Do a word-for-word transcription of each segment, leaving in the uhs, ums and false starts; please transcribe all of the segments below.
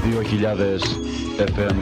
δύο χιλιάδες εφ εμ.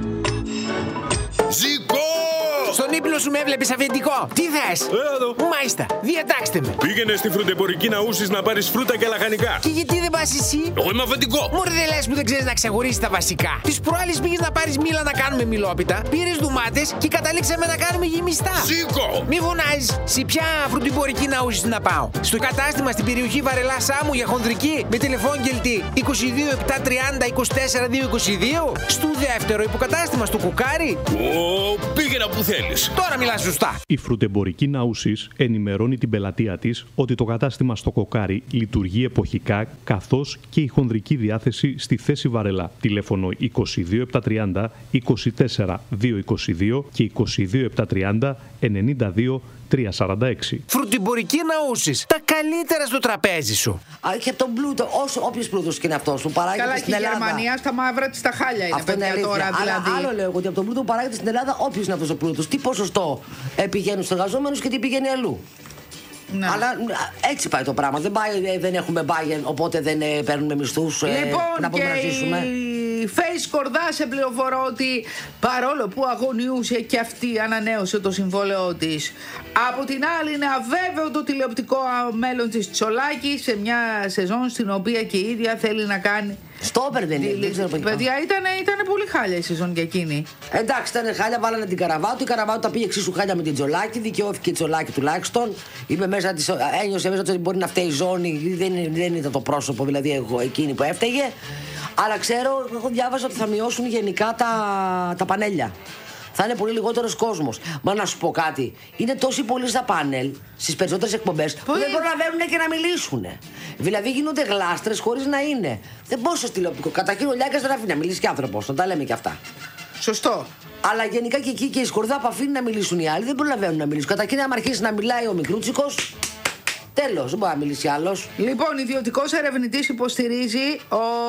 Ζήκω! Στον ύπνο σου με έβλεπες αφεντικό. Τι θες? Έλα εδώ. Μάλιστα, διατάξτε με. Πήγαινε στη φρουτεμπορική να ούσεις να πάρεις φρούτα και λαχανικά. Και γιατί δεν πας εσύ? Εγώ είμαι αφεντικό. Μωρέ, δεν λες που δεν ξέρεις να ξεχωρίσεις τα βασικά. Τις προάλλες πήγες να πάρεις μήλα να κάνουμε μιλόπιτα, πήρες ντομάτες και καταλήξαμε να κάνουμε γεμιστά. Ζήκω! Μη φωνάζεις. Σε ποια φρουτεμπορική να ούσεις να πάω? Στο κατάστημα στην περιοχή Βαρελά Σάμου για χονδρική με τηλεφώνγελτη είκοσι δύο επτακόσια τριάντα είκοσι τέσσερα διακόσια είκοσι δύο. Στο δεύτερο υποκατάστημα στο Κουκάρι. Ω, πήγαινα που θέλεις. Τώρα μιλάς σωστά. Η φρουτεμπορική Ναούσης ενημερώνει την πελατεία της ότι το κατάστημα στο Κοκάρι λειτουργεί εποχικά, καθώς και η χονδρική διάθεση στη θέση Βαρελά. Τηλέφωνο είκοσι δύο επτακόσια τριάντα είκοσι τέσσερα διακόσια είκοσι δύο και είκοσι δύο επτακόσια τριάντα ενενήντα δύο τριακόσια σαράντα έξι. Φρουτεμπορική Ναούσης. Τα καλύτερα στο τραπέζι σου. Α, και τον πλούτο, όσο όποιος πλούτος και είναι αυτός, που παράγεται Καλά, στην και η Ελλάδα. Γερμανία στα μαύρα της τα χάλια είναι, Αυτό είναι παιδιά, αλήθεια. τώρα δηλαδή. Αλλά άλλο λέω ότι από τον πλούτο που παράγεται στην Ελλάδα, όποιος είναι αυτός ο πλούτος, τι ποσοστό πηγαίνει στους εργαζόμενους και τι πηγαίνει αλλού. Ναι. Αλλά έτσι πάει το πράγμα. Δεν, πάει, δεν έχουμε Bayern, οπότε δεν ε, παίρνουμε μισθούς. Λοιπόν, ε, να και να ζήσουμε. η Face Κορδά σε πληροφορώ ότι παρόλο που αγωνιούσε και αυτή ανανέωσε το συμβόλαιό της, από την άλλη είναι αβέβαιο το τηλεοπτικό μέλλον της Τσολάκη σε μια σεζόν στην οποία και η ίδια θέλει να κάνει. Στόπερ δεν είναι. Δεν ξέρω. Παιδιά, ήταν, ήταν πολύ χάλια η σεζόν για εκείνη. Εντάξει, ήταν χάλια, βάλανε την Καραβάτου. Η Καραβάτου τα πήγε εξίσου χάλια με την Τσολάκη. Δικαιώθηκε η Τσολάκη τουλάχιστον. Είπε μέσα της, ένιωσε μέσα ότι μπορεί να φταίει η ζώνη. Δεν, δεν ήταν το πρόσωπο, δηλαδή εγώ, εκείνη που έφταιγε. Αλλά ξέρω, εγώ διάβαζα ότι θα μειώσουν γενικά τα, τα πανέλια. Θα είναι πολύ λιγότερος κόσμος. Μα να σου πω κάτι. Είναι τόσοι πολλοί στα πάνελ, στις περισσότερες εκπομπές, που δεν προλαβαίνουν και να μιλήσουν. Δηλαδή γίνονται γλάστρες χωρίς να είναι. Δεν μπορεί στο τηλεοπτικό. Καταρχήν ο Λιάκας δεν αφήνει να μιλήσει και άνθρωπος. Να τα λέμε και αυτά. Σωστό. Αλλά γενικά και εκεί και η Σκορδά που αφήνει να μιλήσουν οι άλλοι δεν προλαβαίνουν να μιλήσουν. Καταρχήν, άμα αρχίσει να μιλάει ο Μικρούτσικος, τέλος, δεν μπορεί να μιλήσει άλλος. Λοιπόν, ιδιωτικός ερευνητής υποστηρίζει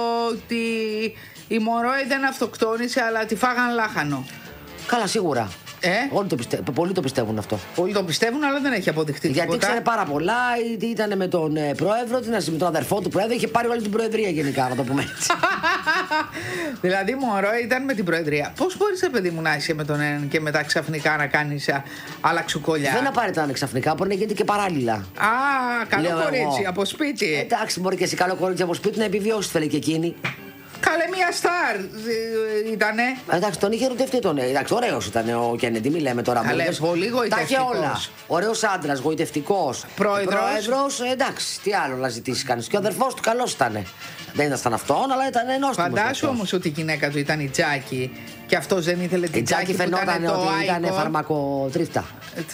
ότι η Μωρόη δεν αυτοκτόνησε, αλλά τη φάγαν λάχανο. Καλά, σίγουρα. Ε? Όλοι το πιστε... Πολλοί το πιστεύουν αυτό. Πολλοί το πιστεύουν, αλλά δεν έχει αποδειχτεί Γιατί τίποτα. ξέρει πάρα πολλά, ήταν με τον ε, πρόεδρο, με τον αδερφό του πρόεδρου, είχε πάρει όλη την προεδρία γενικά, να το πούμε έτσι. Δηλαδή, μωρό, ήταν με την προεδρία. Πώς μπορείς, παιδί μου, να είσαι με τον έναν και μετά ξαφνικά να κάνεις αλλαξουκόλια? Δεν απαραίτητα ξαφνικά, μπορεί να γίνεται και παράλληλα. Α, καλό Λέω κορίτσι, εγώ. από σπίτι. Ε, εντάξει, μπορεί και εσύ καλό κορίτσι από σπίτι να επιβιώσει, θέλει και εκείνη. Καλέ, μια στάρ ε, ήτανε. Εντάξει, τον είχε ερωτευτεί τον. Εντάξει, ωραίος ήταν ο Κέννεντι, μη λέμε τώρα. Καλέ, μούδες. πολύ γοητευτικός. Τα είχε όλα. Ωραίος άντρας, γοητευτικός. Πρόεδρος. Πρόεδρος, εντάξει, τι άλλο να ζητήσει κανείς. Και ο αδερφός του καλός ήταν. Δεν ήταν σαν αυτόν, αλλά ήταν νόστιμος. Φαντάσου όμως ότι η γυναίκα του ήταν η Τζάκη και αυτός δεν ήθελε την Η Τζάκη Τζάκη που φαινόταν ήταν το ότι ήταν άϊκο. φαρμακοτρίφτα.